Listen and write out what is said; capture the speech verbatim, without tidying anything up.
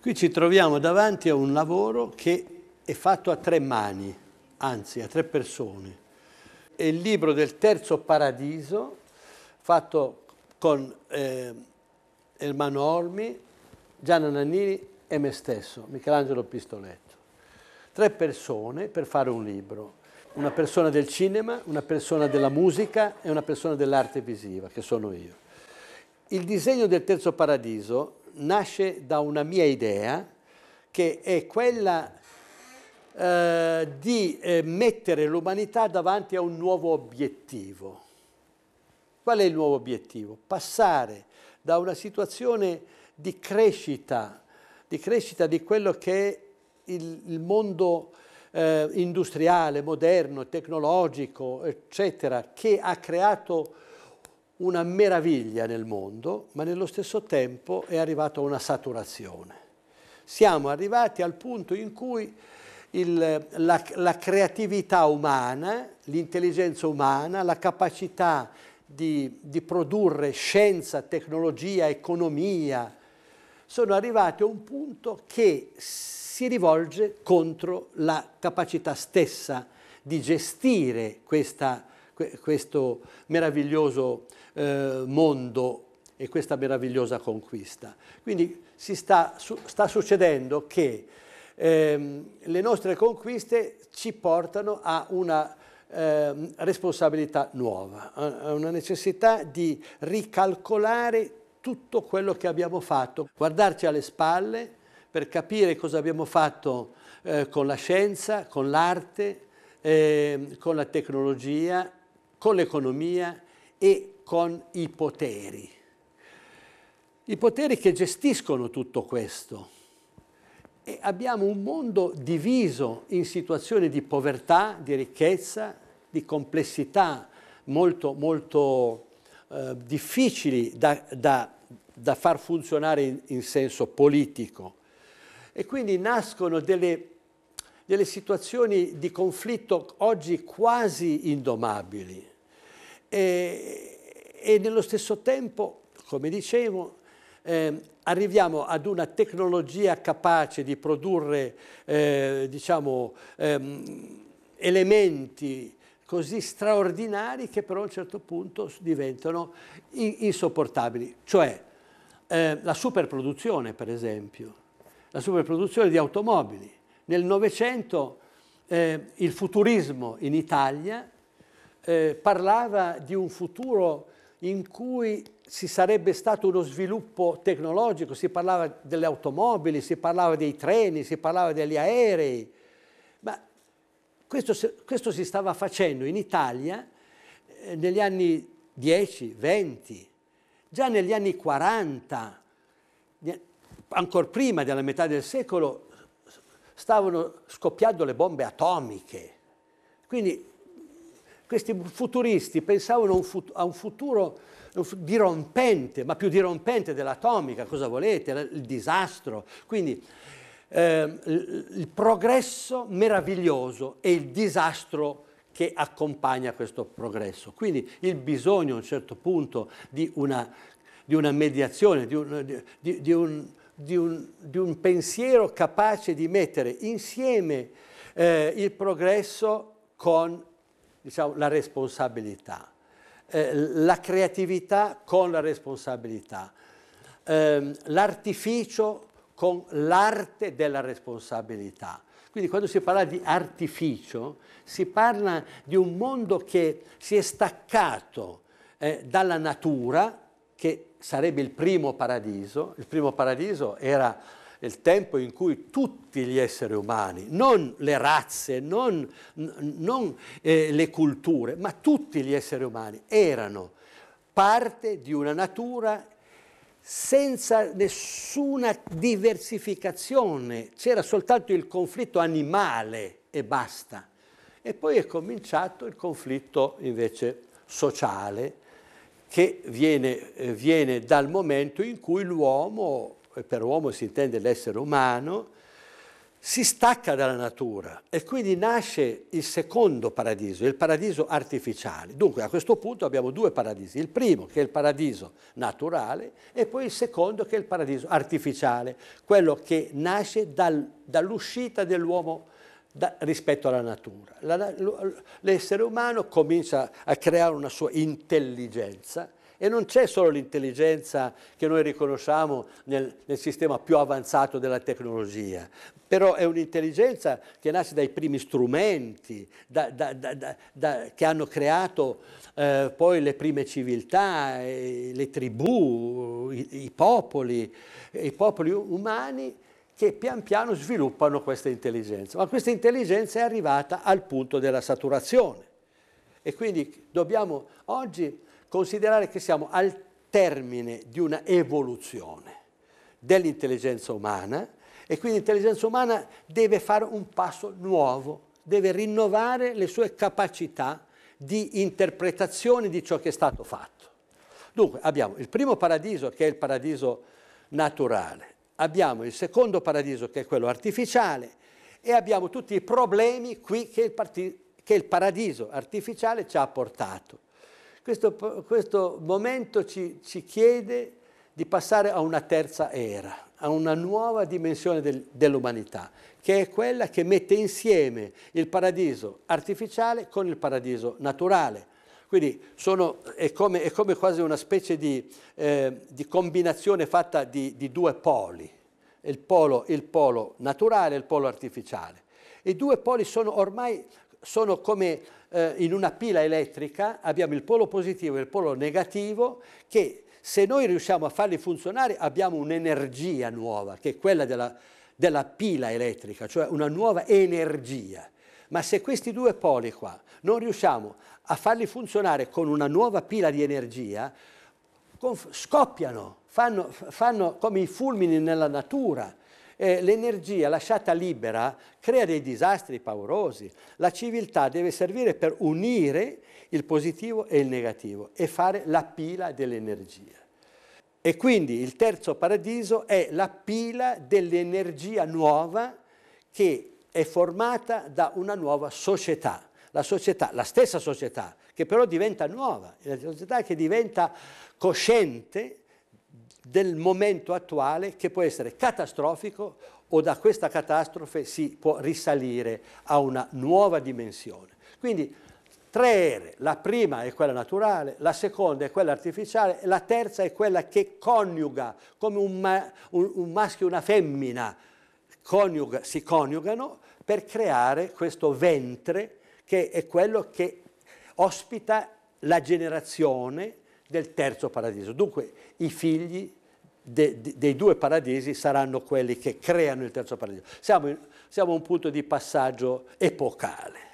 Qui ci troviamo davanti a un lavoro che è fatto a tre mani, anzi a tre persone. È il libro del Terzo Paradiso, fatto con eh, Ermanno Olmi, Gianna Nannini e me stesso, Michelangelo Pistoletto. Tre persone per fare un libro. Una persona del cinema, una persona della musica e una persona dell'arte visiva, che sono io. Il disegno del Terzo Paradiso nasce da una mia idea, che è quella eh, di eh, mettere l'umanità davanti a un nuovo obiettivo. Qual è il nuovo obiettivo? Passare da una situazione di crescita, di crescita di quello che è il, il mondo eh, industriale, moderno, tecnologico, eccetera, che ha creato una meraviglia nel mondo, ma nello stesso tempo è arrivato a una saturazione. Siamo arrivati al punto in cui il, la, la creatività umana, l'intelligenza umana, la capacità di, di produrre scienza, tecnologia, economia, sono arrivati a un punto che si rivolge contro la capacità stessa di gestire questa, questo meraviglioso eh, mondo e questa meravigliosa conquista. Quindi si sta, su, sta succedendo che ehm, le nostre conquiste ci portano a una eh, responsabilità nuova, a una necessità di ricalcolare tutto quello che abbiamo fatto, guardarci alle spalle per capire cosa abbiamo fatto eh, con la scienza, con l'arte, eh, con la tecnologia, con l'economia e con i poteri. I poteri che gestiscono tutto questo. E abbiamo un mondo diviso in situazioni di povertà, di ricchezza, di complessità molto, molto eh, difficili da, da, da far funzionare in, in senso politico. E quindi nascono delle, delle situazioni di conflitto oggi quasi indomabili. E, e nello stesso tempo, come dicevo, eh, arriviamo ad una tecnologia capace di produrre eh, diciamo, ehm, elementi così straordinari che però a un certo punto diventano insopportabili. Cioè eh, la superproduzione, per esempio, la superproduzione di automobili. Nel Novecento eh, il futurismo in Italia Eh, parlava di un futuro in cui ci sarebbe stato uno sviluppo tecnologico, si parlava delle automobili, si parlava dei treni, si parlava degli aerei, ma questo, questo si stava facendo in Italia eh, negli anni dieci, venti, già negli anni quaranta, ancora prima della metà del secolo, stavano scoppiando le bombe atomiche. Quindi questi futuristi pensavano a un futuro dirompente, ma più dirompente dell'atomica, cosa volete? Il disastro. Quindi eh, il progresso meraviglioso e il disastro che accompagna questo progresso. Quindi il bisogno a un certo punto di una, di una mediazione, di un, di, di, un, di, un, di un pensiero capace di mettere insieme eh, il progresso con diciamo, la responsabilità, eh, la creatività con la responsabilità, eh, l'artificio con l'arte della responsabilità. Quindi quando si parla di artificio si parla di un mondo che si è staccato eh, dalla natura, che sarebbe il primo paradiso. Il primo paradiso era il tempo in cui tutti gli esseri umani, non le razze, non, non eh, le culture, ma tutti gli esseri umani erano parte di una natura senza nessuna diversificazione, c'era soltanto il conflitto animale e basta. E poi è cominciato il conflitto invece sociale, che viene, eh, viene dal momento in cui l'uomo, e per uomo si intende l'essere umano, si stacca dalla natura e quindi nasce il secondo paradiso, il paradiso artificiale. Dunque a questo punto abbiamo due paradisi, il primo che è il paradiso naturale e poi il secondo che è il paradiso artificiale, quello che nasce dal, dall'uscita dell'uomo da, rispetto alla natura. La, l'essere umano comincia a creare una sua intelligenza. E non c'è solo l'intelligenza che noi riconosciamo nel, nel sistema più avanzato della tecnologia, però è un'intelligenza che nasce dai primi strumenti, da, da, da, da, da, che hanno creato eh, poi le prime civiltà, eh, le tribù, i, i popoli, i popoli umani che pian piano sviluppano questa intelligenza. Ma questa intelligenza è arrivata al punto della saturazione. E quindi dobbiamo oggi considerare che siamo al termine di una evoluzione dell'intelligenza umana e quindi l'intelligenza umana deve fare un passo nuovo, deve rinnovare le sue capacità di interpretazione di ciò che è stato fatto. Dunque abbiamo il primo paradiso che è il paradiso naturale, abbiamo il secondo paradiso che è quello artificiale e abbiamo tutti i problemi qui che il, parti- che il paradiso artificiale ci ha portato. Questo, questo momento ci, ci chiede di passare a una terza era, a una nuova dimensione del, dell'umanità, che è quella che mette insieme il paradiso artificiale con il paradiso naturale. Quindi sono, è, come, è come quasi una specie di, eh, di combinazione fatta di, di due poli, il polo, il polo naturale e il polo artificiale. I due poli sono ormai sono come eh, in una pila elettrica, abbiamo il polo positivo e il polo negativo, che se noi riusciamo a farli funzionare abbiamo un'energia nuova, che è quella della, della pila elettrica, cioè una nuova energia. Ma se questi due poli qua non riusciamo a farli funzionare con una nuova pila di energia, scoppiano, fanno, fanno come i fulmini nella natura. Eh, l'energia lasciata libera crea dei disastri paurosi. La civiltà deve servire per unire il positivo e il negativo e fare la pila dell'energia. E quindi il terzo paradiso è la pila dell'energia nuova che è formata da una nuova società. La società, la stessa società, che però diventa nuova, la società che diventa cosciente del momento attuale, che può essere catastrofico o da questa catastrofe si può risalire a una nuova dimensione. Quindi tre ere, la prima è quella naturale, la seconda è quella artificiale, la terza è quella che coniuga, come un, ma, un, un maschio e una femmina coniuga, si coniugano per creare questo ventre che è quello che ospita la generazione del terzo paradiso. Dunque i figli de, de, dei due paradisi saranno quelli che creano il terzo paradiso. Siamo, in, siamo a un punto di passaggio epocale.